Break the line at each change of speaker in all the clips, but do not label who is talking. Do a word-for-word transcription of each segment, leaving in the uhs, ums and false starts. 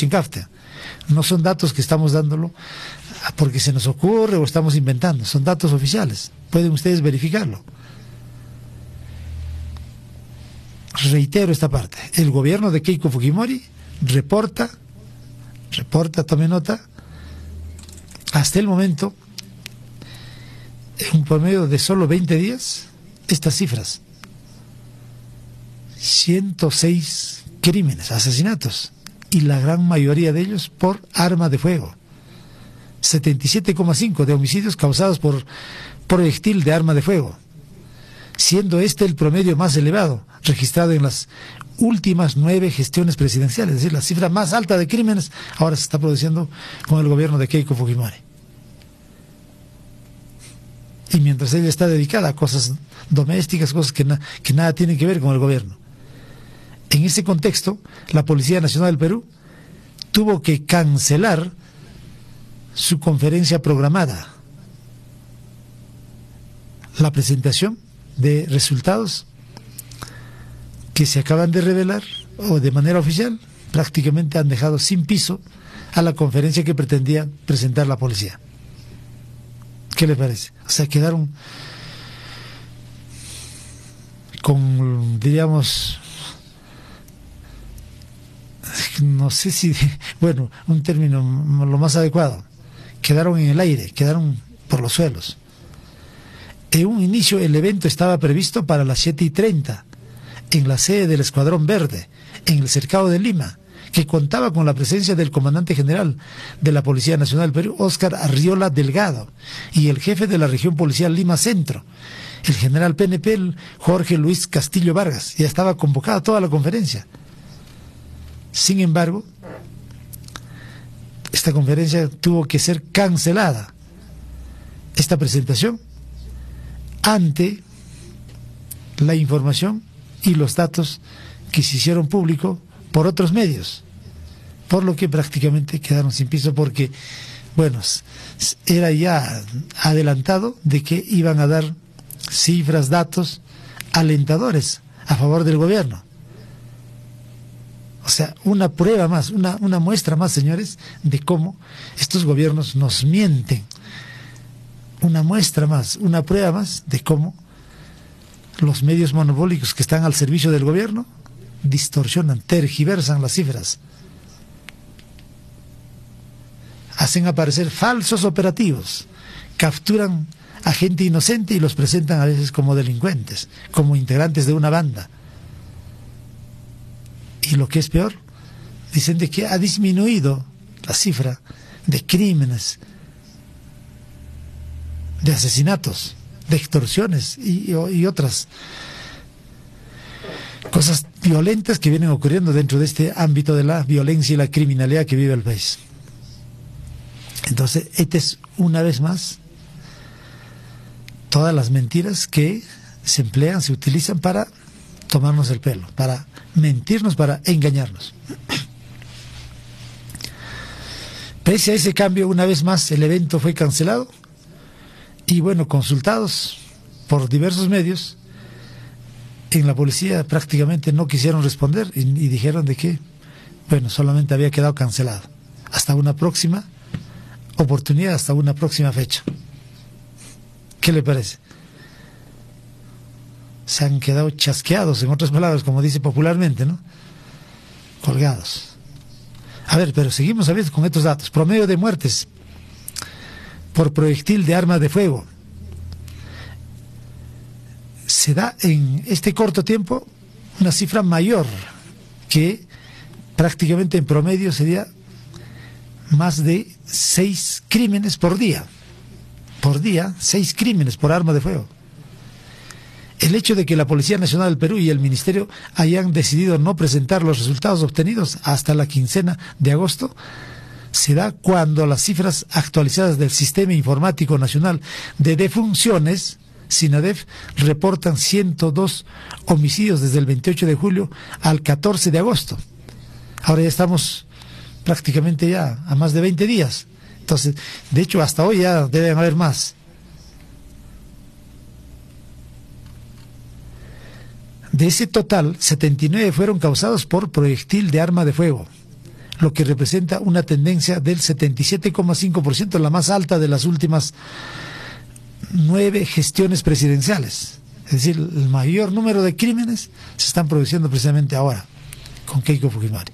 Chincafte. No son datos que estamos dándolo porque se nos ocurre o estamos inventando, son datos oficiales, pueden ustedes verificarlo. Reitero esta parte, el gobierno de Keiko Fujimori reporta, reporta, tome nota, hasta el momento, en un promedio de solo veinte días, estas cifras: ciento seis crímenes, asesinatos, y la gran mayoría de ellos por arma de fuego. setenta y siete coma cinco de homicidios causados por proyectil de arma de fuego, siendo este el promedio más elevado registrado en las últimas nueve gestiones presidenciales. Es decir, la cifra más alta de crímenes ahora se está produciendo con el gobierno de Keiko Fujimori. Y mientras ella está dedicada a cosas domésticas, cosas que, na que nada tienen que ver con el gobierno. En ese contexto, la Policía Nacional del Perú tuvo que cancelar su conferencia programada, la presentación de resultados que se acaban de revelar, o de manera oficial, prácticamente han dejado sin piso a la conferencia que pretendía presentar la policía. ¿Qué le parece? O sea, quedaron con, diríamos, no sé si, bueno, un término lo más adecuado, quedaron en el aire, quedaron por los suelos. En un inicio el evento estaba previsto para las siete y treinta en la sede del Escuadrón Verde, en el Cercado de Lima, que contaba con la presencia del comandante general de la Policía Nacional del Perú, Óscar Arriola Delgado, y el jefe de la región policial Lima Centro, el general P N P, Jorge Luis Castillo Vargas. Ya estaba convocada toda la conferencia. Sin embargo, esta conferencia tuvo que ser cancelada, esta presentación, ante la información y los datos que se hicieron público por otros medios, por lo que prácticamente quedaron sin piso, porque, bueno, era ya adelantado de que iban a dar cifras, datos alentadores a favor del gobierno. O sea, una prueba más, una, una muestra más, señores, de cómo estos gobiernos nos mienten. Una muestra más, una prueba más de cómo los medios monopólicos que están al servicio del gobierno distorsionan, tergiversan las cifras, hacen aparecer falsos operativos, capturan a gente inocente y los presentan a veces como delincuentes, como integrantes de una banda. Y lo que es peor, dicen de que ha disminuido la cifra de crímenes, de asesinatos, de extorsiones y, y otras cosas violentas que vienen ocurriendo dentro de este ámbito de la violencia y la criminalidad que vive el país. Entonces, esta es una vez más todas las mentiras que se emplean, se utilizan para tomarnos el pelo, para mentirnos, para engañarnos. Pese a ese cambio, una vez más el evento fue cancelado y, bueno, consultados por diversos medios, en la policía prácticamente no quisieron responder y, y dijeron de que, bueno, solamente había quedado cancelado hasta una próxima oportunidad, hasta una próxima fecha. ¿Qué le parece? Se han quedado chasqueados, en otras palabras, como dice popularmente, ¿no? Colgados. A ver, pero seguimos a veces con estos datos. Promedio de muertes por proyectil de arma de fuego. Se da en este corto tiempo una cifra mayor, que prácticamente en promedio sería más de seis crímenes por día. Por día, seis crímenes por arma de fuego. El hecho de que la Policía Nacional del Perú y el Ministerio hayan decidido no presentar los resultados obtenidos hasta la quincena de agosto se da cuando las cifras actualizadas del Sistema Informático Nacional de Defunciones, SINADEF, reportan ciento dos homicidios desde el veintiocho de julio al catorce de agosto. Ahora ya estamos prácticamente ya a más de veinte días. Entonces, de hecho, hasta hoy ya deben haber más. De ese total, setenta y nueve fueron causados por proyectil de arma de fuego. lo que representa una tendencia del setenta y siete coma cinco por ciento, la más alta de las últimas nueve gestiones presidenciales. Es decir, el mayor número de crímenes se están produciendo precisamente ahora, con Keiko Fujimori.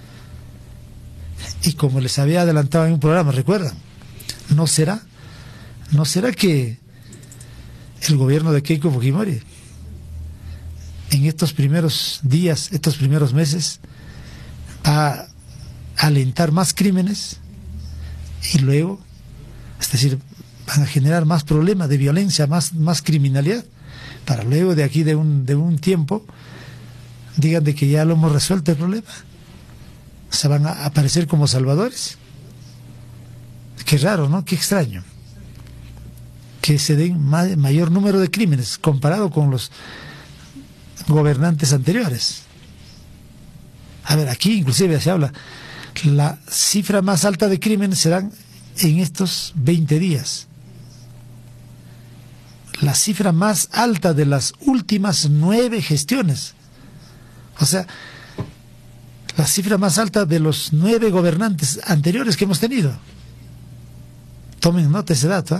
Y como les había adelantado en un programa, ¿recuerdan? ¿No será, no será que el gobierno de Keiko Fujimori en estos primeros días, estos primeros meses, va a alentar más crímenes y luego, es decir, van a generar más problemas de violencia, más, más criminalidad, para luego de aquí de un, de un tiempo digan de que ya lo hemos resuelto el problema? O sea, van a aparecer como salvadores. Qué raro, ¿no? Qué extraño que se den ma- mayor número de crímenes comparado con los gobernantes anteriores. A ver, aquí inclusive se habla, la cifra más alta de crímenes serán en estos veinte días. La cifra más alta de las últimas nueve gestiones. O sea, la cifra más alta de los nueve gobernantes anteriores que hemos tenido. Tomen nota de ese dato, ¿eh?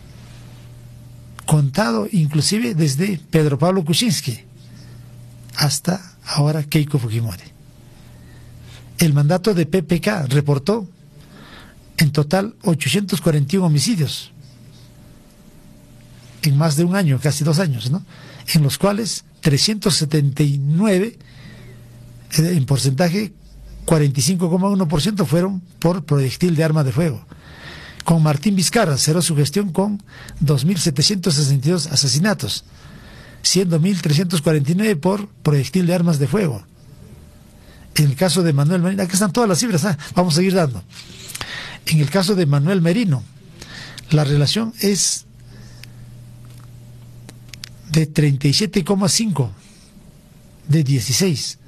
Contado inclusive desde Pedro Pablo Kuczynski hasta ahora Keiko Fujimori. El mandato de P P K reportó en total ochocientos cuarenta y uno homicidios en más de un año, casi dos años, ¿no? En los cuales trescientos setenta y nueve, en porcentaje cuarenta y cinco coma uno por ciento fueron por proyectil de arma de fuego. Con Martín Vizcarra cerró su gestión con dos mil setecientos sesenta y dos asesinatos, siendo mil trescientos cuarenta y nueve por proyectil de armas de fuego. En el caso de Manuel Merino, aquí están todas las cifras, ¿eh? Vamos a seguir dando. En el caso de Manuel Merino, la relación es de treinta y siete coma cinco de dieciséis.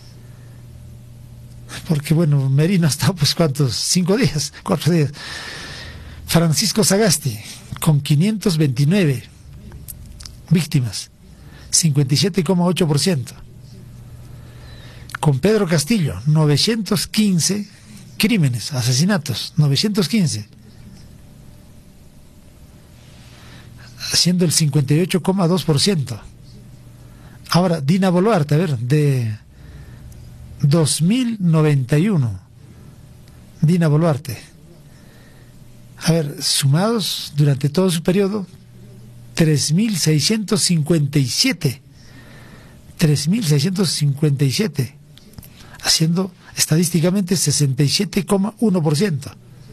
Porque bueno, Merino ha estado pues cuántos, cinco días, cuatro días. Francisco Sagasti, con quinientos veintinueve víctimas, cincuenta y siete coma ocho por ciento. Con Pedro Castillo, novecientos quince crímenes, asesinatos, novecientos quince, haciendo el cincuenta y ocho coma dos por ciento. Ahora, Dina Boluarte, a ver, de dos mil noventa y uno, Dina Boluarte. A ver, sumados durante todo su periodo, tres mil seiscientos cincuenta y siete. tres mil seiscientos cincuenta y siete, haciendo estadísticamente sesenta y siete coma uno por ciento.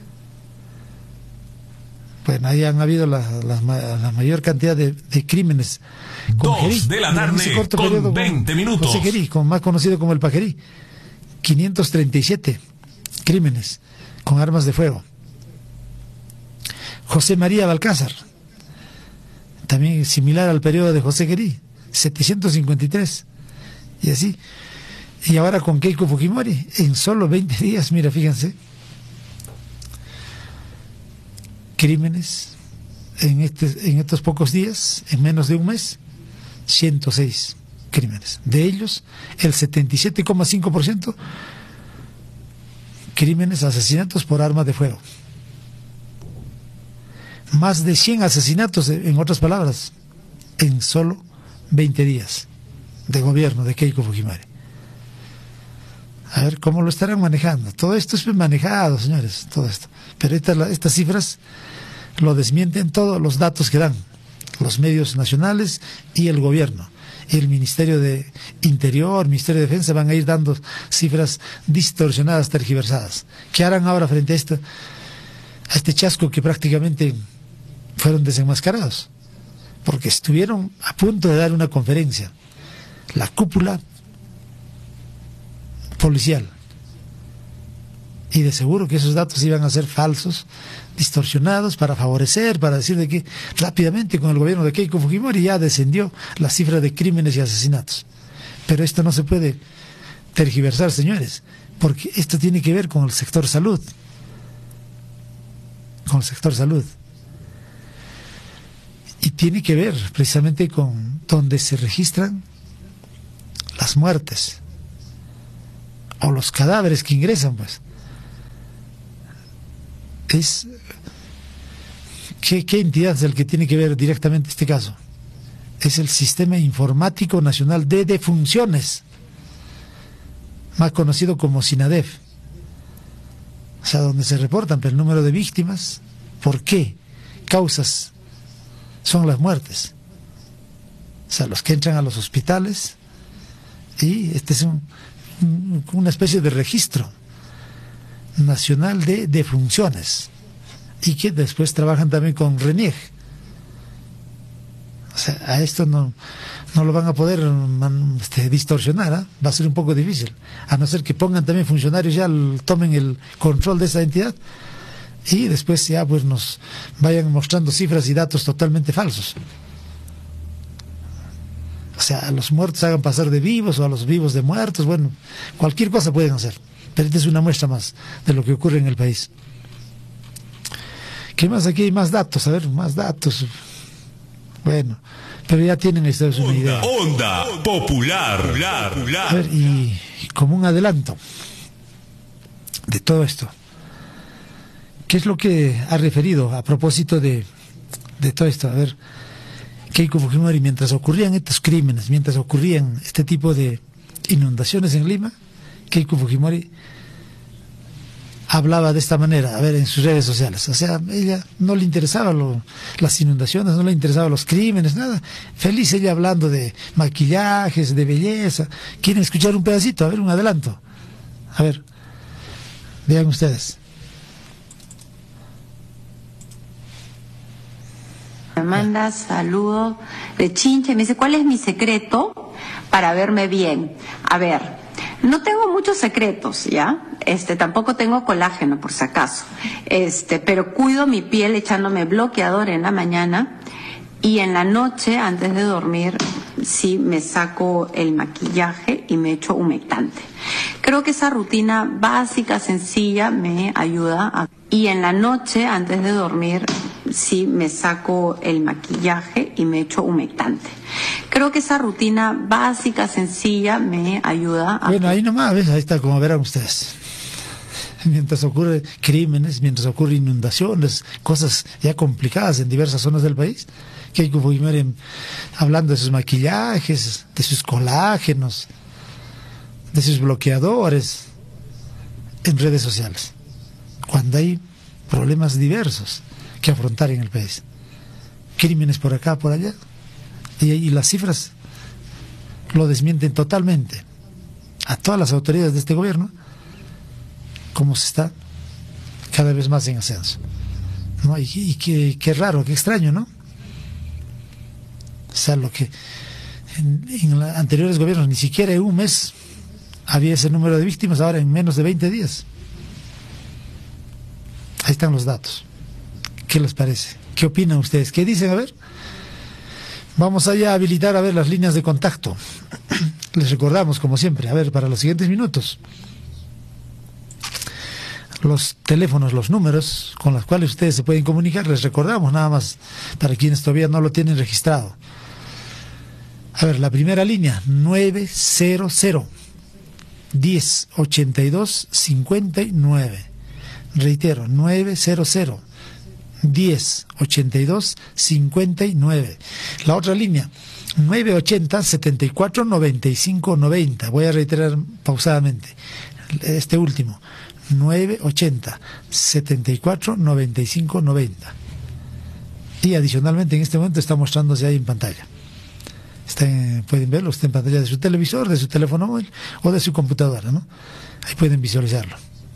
Bueno, ahí han habido la, la, la mayor cantidad de, de crímenes. Con
Dos
Gerí,
de la tarde con
periodo,
veinte minutos.
José Gerí, con, más conocido como el Pajerí, quinientos treinta y siete crímenes con armas de fuego. José María Balcázar, también similar al periodo de José Gerí, setecientos cincuenta y tres. Y así. Y ahora con Keiko Fujimori, en solo veinte días, mira, fíjense, crímenes en, este, en estos pocos días, en menos de un mes, ciento seis crímenes. De ellos, el setenta y siete coma cinco por ciento crímenes, asesinatos por armas de fuego. Más de cien asesinatos, en otras palabras, en solo veinte días de gobierno de Keiko Fujimori. A ver cómo lo estarán manejando. Todo esto es manejado, señores, todo esto. Pero esta, estas cifras lo desmienten todos los datos que dan los medios nacionales y el gobierno. El Ministerio de Interior, Ministerio de Defensa van a ir dando cifras distorsionadas, tergiversadas. ¿Qué harán ahora frente a esto, a este chasco que prácticamente fueron desenmascarados? Porque estuvieron a punto de dar una conferencia, la cúpula policial, y de seguro que esos datos iban a ser falsos, distorsionados para favorecer, para decir de que rápidamente con el gobierno de Keiko Fujimori ya descendió la cifra de crímenes y asesinatos. Pero esto no se puede tergiversar, señores, porque esto tiene que ver con el sector salud, con el sector salud. Y tiene que ver precisamente con donde se registran las muertes o los cadáveres que ingresan, pues. es ¿qué, qué entidad es el que tiene que ver directamente este caso? Es el Sistema Informático Nacional de Defunciones, más conocido como SINADEF. O sea, donde se reportan el número de víctimas, por qué causas son las muertes. O sea, los que entran a los hospitales, y este es un, un, una especie de registro nacional de defunciones, y que después trabajan también con RENIEG. O sea, a esto no, no lo van a poder man, este, distorsionar, ¿eh? Va a ser un poco difícil, a no ser que pongan también funcionarios, ya tomen el control de esa entidad, y después ya pues nos vayan mostrando cifras y datos totalmente falsos. O sea, a los muertos hagan pasar de vivos, o a los vivos de muertos, bueno, cualquier cosa pueden hacer. Pero esta es una muestra más de lo que ocurre en el país. ¿Qué más? Aquí hay más datos, a ver, más datos. Bueno, pero ya tienen ustedes una idea.
Onda Popular.
A ver, y, y como un adelanto de todo esto, ¿qué es lo que ha referido a propósito de, de todo esto? A ver, Keiko Fujimori, mientras ocurrían estos crímenes, mientras ocurrían este tipo de inundaciones en Lima, Keiko Fujimori hablaba de esta manera, a ver, en sus redes sociales. O sea, ella no le interesaba lo, las inundaciones, no le interesaban los crímenes, nada. Feliz ella hablando de maquillajes, de belleza. ¿Quieren escuchar un pedacito? A ver, un adelanto. A ver, vean ustedes.
Me manda saludos de Chinche, me dice, ¿cuál es mi secreto para verme bien? A ver, no tengo muchos secretos, ¿ya? Este, tampoco tengo colágeno, por si acaso. Este, pero cuido mi piel echándome bloqueador en la mañana, y en la noche, antes de dormir, sí me saco el maquillaje y me echo humectante. Creo que esa rutina básica, sencilla, me ayuda a... Y en la noche, antes de dormir, sí me saco el maquillaje y me echo humectante. Creo que esa rutina básica, sencilla, me ayuda a...
Bueno, ahí nomás, ¿ves? Ahí está, como verán ustedes. Mientras ocurren crímenes, mientras ocurren inundaciones, cosas ya complicadas en diversas zonas del país, Keiko Fujimori hablando de sus maquillajes, de sus colágenos, de sus bloqueadores en redes sociales, cuando hay problemas diversos que afrontar en el país, crímenes por acá, por allá, y, y las cifras lo desmienten totalmente a todas las autoridades de este gobierno, como se está cada vez más en ascenso, ¿no? Y, y qué, qué raro, qué extraño, ¿no? O sea, lo que en, en los anteriores gobiernos ni siquiera en un mes había ese número de víctimas, ahora en menos de veinte días. Ahí están los datos. ¿Qué les parece? ¿Qué opinan ustedes? ¿Qué dicen? A ver, vamos allá a habilitar a ver las líneas de contacto. Les recordamos, como siempre, a ver, para los siguientes minutos, los teléfonos, los números con los cuales ustedes se pueden comunicar. Les recordamos nada más para quienes todavía no lo tienen registrado. A ver, la primera línea, nueve cero cero, diez, ochenta y dos, cincuenta y nueve. Reitero, nueve cero cero, diez, ochenta y dos, cincuenta y nueve. La otra línea, nueve ochenta, setenta y cuatro, noventa y cinco, noventa. Voy a reiterar pausadamente este último, nueve ochenta, setenta y cuatro, noventa y cinco, noventa. Y adicionalmente en este momento está mostrándose ahí en pantalla. Está en, pueden verlo, está en pantalla de su televisor, de su teléfono móvil o de su computadora, ¿no? Ahí pueden visualizarlo.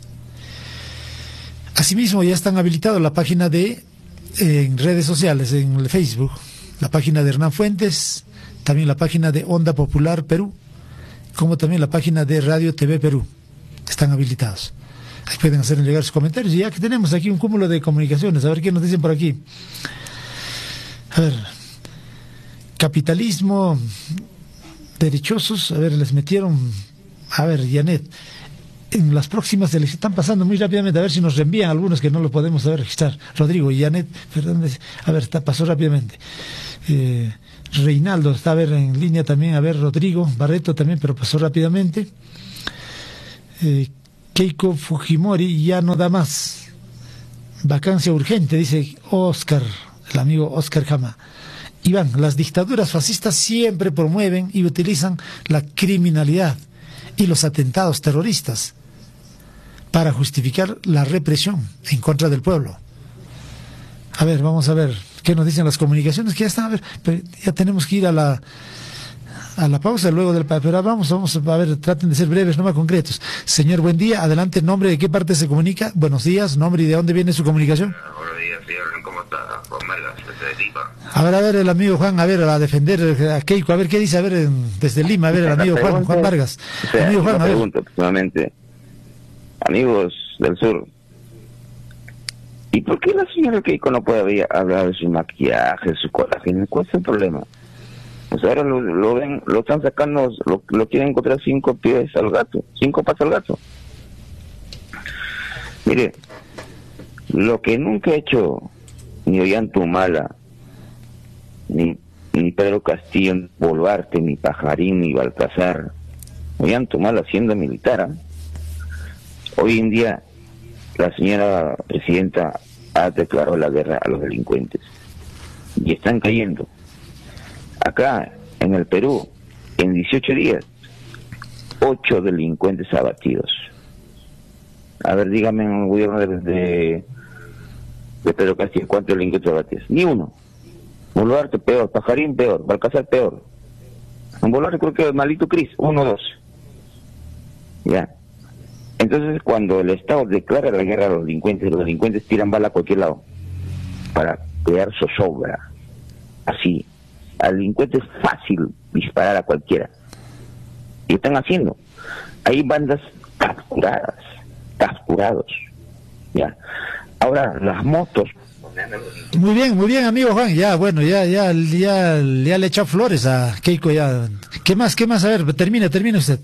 Asimismo, ya están habilitados la página de, eh, en redes sociales, en el Facebook, la página de Hernán Fuentes, también la página de Onda Popular Perú, como también la página de Radio T V Perú. Están habilitados. Ahí pueden hacer llegar sus comentarios. Y ya que tenemos aquí un cúmulo de comunicaciones, a ver qué nos dicen por aquí. A ver, capitalismo, derechosos, a ver, les metieron, a ver, Janet, en las próximas elecciones, están pasando muy rápidamente, a ver si nos reenvían algunos que no lo podemos saber registrar. Rodrigo y Janet Fernández, a ver, está, pasó rápidamente. Eh, Reinaldo está a ver en línea también, a ver, Rodrigo Barreto también, pero pasó rápidamente. Eh, Keiko Fujimori ya no da más. Vacancia urgente, dice Oscar, el amigo Oscar Jama. Iván, las dictaduras fascistas siempre promueven y utilizan la criminalidad y los atentados terroristas para justificar la represión en contra del pueblo. A ver, vamos a ver qué nos dicen las comunicaciones, que ya están, a ver, pero ya tenemos que ir a la a la pausa luego del... Pero vamos, vamos a ver, traten de ser breves, no más concretos. Señor, buen día, adelante, nombre, de qué parte se comunica, buenos días, nombre y de dónde viene su comunicación.
Buenos días, señor, ¿cómo está? Juan Vargas, desde Lima.
A ver, a ver, el amigo Juan, a ver, a defender a Keiko, a ver qué dice, a ver, en, desde Lima, a ver, el amigo Juan, Juan Vargas.
O sea,
amigo Juan, a ver.
Pregunto, personalmente, amigos del sur, ¿y por qué la señora Keiko no puede hablar de su maquillaje, de su colágeno? ¿Cuál es el problema? Pues ahora lo, lo ven, lo están sacando, lo, lo quieren encontrar cinco pies al gato, cinco patas al gato. Mire, lo que nunca ha hecho ni Ollantumala, ni, ni Pedro Castillo, ni Boluarte, ni Pajarín, ni Baltasar, Ollantumala siendo militar, ¿eh? Hoy en día la señora presidenta ha declarado la guerra a los delincuentes y están cayendo. Acá, en el Perú, en dieciocho días, ocho delincuentes abatidos. A ver, dígame en el gobierno de, de, de Pedro Castillo, ¿cuántos delincuentes abatidos? Ni uno. Boluarte peor, Pajarín peor, Balcázar peor. En Boluarte creo que Malito Cris, uno o dos. Ya. Entonces, cuando el Estado declara la guerra a los delincuentes, los delincuentes tiran bala a cualquier lado para crear zozobra. Así. Al delincuente es fácil disparar a cualquiera. Y están haciendo. Hay bandas capturadas, capturados. Ya. Ahora, las motos.
Muy bien, muy bien, amigo Juan. Ya, bueno, ya, ya, ya, ya le he echado flores a Keiko. Ya. ¿Qué más, qué más? A ver, termina, termina usted.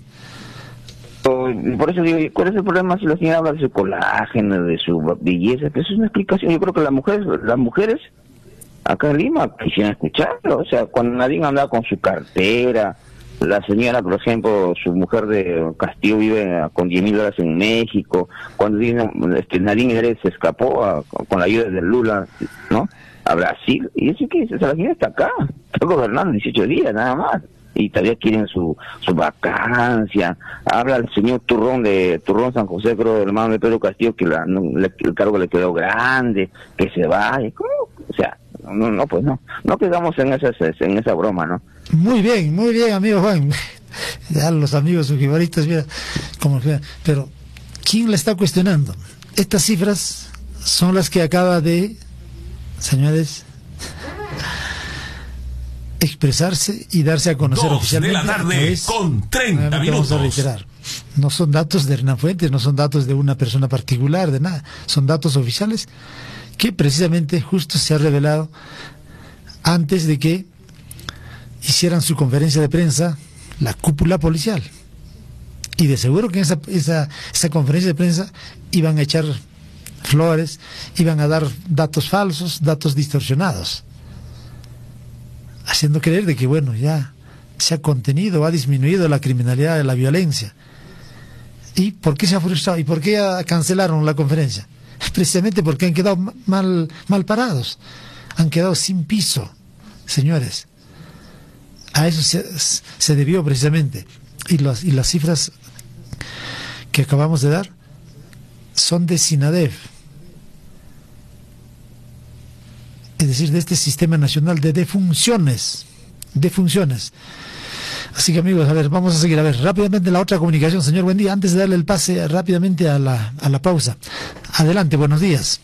Por eso digo, ¿cuál es el problema si la señora habla de su colágeno, de su belleza? Pues eso es una explicación. Yo creo que las mujeres, las mujeres acá en Lima quisieran escucharlo. O sea, cuando Nadine andaba con su cartera, la señora, por ejemplo, su mujer de Castillo vive con diez mil dólares en México, cuando este, Nadine se escapó a, con la ayuda de Lula, ¿no? A Brasil. Y eso que o sea, la señora está acá, está gobernando dieciocho días nada más. Y todavía quieren su su vacancia. Habla el señor Turrón de Turrón San José, creo, el hermano de Pedro Castillo, que la, no, le, el cargo le quedó grande, que se vaya. ¿Cómo? O sea, no, no, pues no, no quedamos en esa, en esa broma, ¿no?
Muy bien, muy bien, amigo Juan. Ya los amigos sujibaristas, mira, como pero ¿quién la está cuestionando? Estas cifras son las que acaba de, señores, expresarse y darse a conocer
Dos
oficialmente.
de la tarde
es,
con treinta minutos.
Vamos a reiterar, no son datos de Hernán Fuentes, no son datos de una persona particular, de nada, son datos oficiales que precisamente justo se ha revelado antes de que hicieran su conferencia de prensa la cúpula policial. Y de seguro que en esa, esa, esa conferencia de prensa iban a echar flores, iban a dar datos falsos, datos distorsionados, haciendo creer de que, bueno, ya se ha contenido, ha disminuido la criminalidad, la violencia. ¿Y por qué se ha frustrado? ¿Y por qué cancelaron la conferencia? Precisamente porque han quedado mal, mal parados, han quedado sin piso, señores. A eso se, se debió precisamente. Y, los, y las cifras que acabamos de dar son de SINADEF, es decir, de este Sistema Nacional de Defunciones, defunciones. Así que, amigos, a ver, vamos a seguir, a ver, rápidamente la otra comunicación, señor, buen día, antes de darle el pase rápidamente a la, a la pausa. Adelante, buenos días.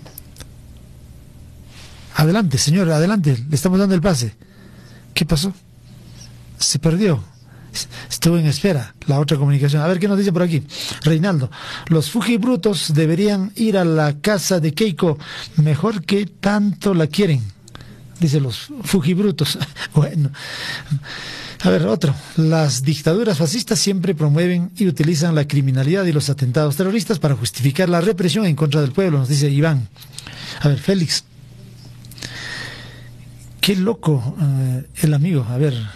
Adelante, señor, adelante, le estamos dando el pase. ¿Qué pasó? Se perdió. Estuvo en espera la otra comunicación. A ver qué nos dice por aquí. Reinaldo, los fujibrutos deberían ir a la casa de Keiko, mejor que tanto la quieren. Dice los fujibrutos. Bueno, a ver, otro. Las dictaduras fascistas siempre promueven y utilizan la criminalidad y los atentados terroristas para justificar la represión en contra del pueblo, nos dice Iván. A ver, Félix. Qué loco eh, el amigo. A ver.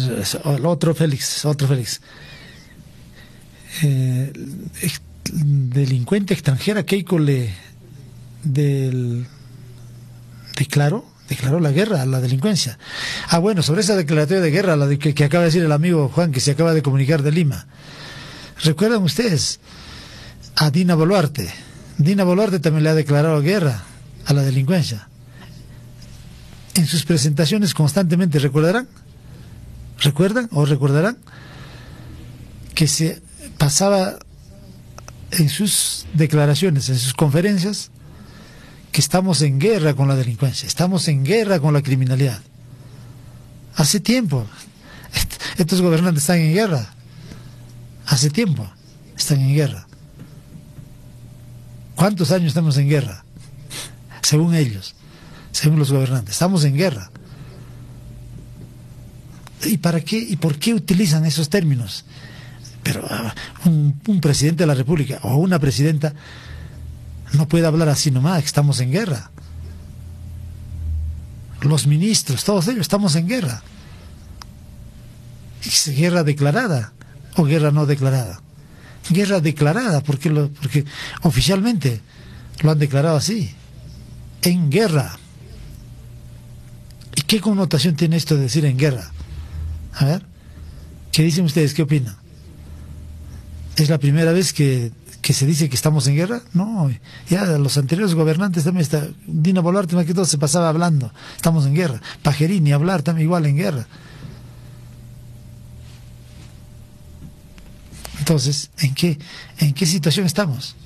El otro Félix, otro Félix. Eh, delincuente extranjera Keiko le del, declaró, declaró la guerra a la delincuencia. Ah, bueno, sobre esa declaratoria de guerra, la de que, que acaba de decir el amigo Juan, que se acaba de comunicar de Lima. ¿Recuerdan ustedes a Dina Boluarte? Dina Boluarte también le ha declarado guerra a la delincuencia. En sus presentaciones constantemente, ¿recordarán? ¿Recuerdan o recordarán? Que se pasaba en sus declaraciones, en sus conferencias, que estamos en guerra con la delincuencia, estamos en guerra con la criminalidad. Hace tiempo, estos gobernantes están en guerra. Hace tiempo están en guerra. ¿Cuántos años estamos en guerra? Según ellos, según los gobernantes, estamos en guerra. ¿Y para qué? ¿Y por qué utilizan esos términos? Pero uh, un, un presidente de la República o una presidenta no puede hablar así nomás, que estamos en guerra. Los ministros, todos ellos, estamos en guerra. ¿Es guerra declarada o guerra no declarada? Guerra declarada, porque, lo, porque oficialmente lo han declarado así, en guerra. ¿Y qué connotación tiene esto de decir en guerra? A ver, ¿qué dicen ustedes? ¿Qué opinan? ¿Es la primera vez que, que se dice que estamos en guerra? No, ya los anteriores gobernantes también, está, Dina Boluarte más que todo se pasaba hablando, estamos en guerra. Pajerini hablar también igual en guerra. Entonces, ¿en qué, en qué situación estamos?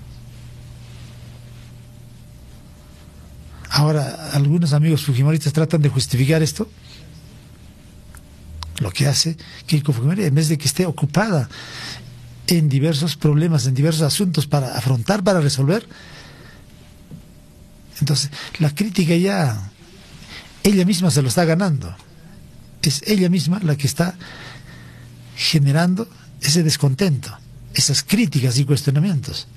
Ahora, algunos amigos fujimoristas tratan de justificar esto. Lo que hace Keiko Fujimori, en vez de que esté ocupada en diversos problemas, en diversos asuntos para afrontar, para resolver. Entonces, la crítica ya, ella misma se lo está ganando. Es ella misma la que está generando ese descontento, esas críticas y cuestionamientos.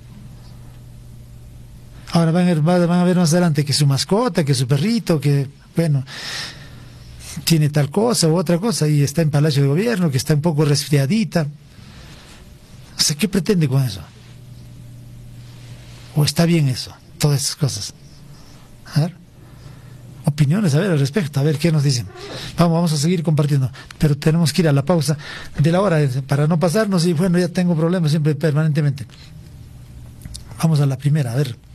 Ahora van a ver, van a ver más adelante que su mascota, que su perrito, que, bueno, tiene tal cosa u otra cosa y está en Palacio de Gobierno, que está un poco resfriadita. O sea, ¿qué pretende con eso? ¿O está bien eso? Todas esas cosas. A ver, opiniones, a ver, al respecto, a ver qué nos dicen. Vamos, vamos a seguir compartiendo, pero tenemos que ir a la pausa de la hora para no pasarnos y bueno, ya tengo problemas siempre permanentemente. Vamos a la primera, a ver.